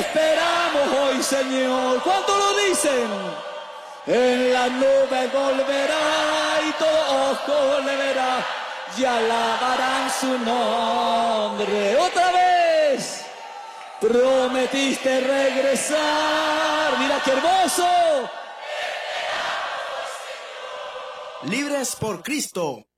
esperamos hoy, Señor. ¿Cuánto lo dicen? En la nube volverá y todo ojo le verá y alabarán su nombre. Otra vez, prometiste regresar. Mira qué hermoso. Libres por Cristo.